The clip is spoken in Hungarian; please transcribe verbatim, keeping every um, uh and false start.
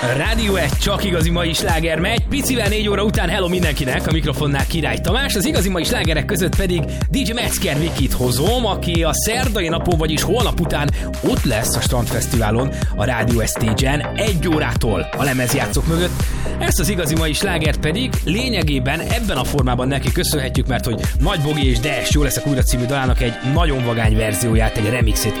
Rádió egy csak igazi mai sláger megy. Picivel négy óra után hello mindenkinek, a mikrofonnál Király Tamás, az igazi mai slágerek között pedig dé dzsé Metzger Vikit hozom, aki a szerdai napon, vagyis holnap után ott lesz a Strandfesztiválon, a Rádió egy stage-en egy órától a lemezjátszók mögött. Ezt az igazi mai slágert pedig lényegében ebben a formában neki köszönhetjük, mert hogy Nagy Bogi és Dash Jó leszek újra című dalának egy nagyon vagány verzióját, egy remixét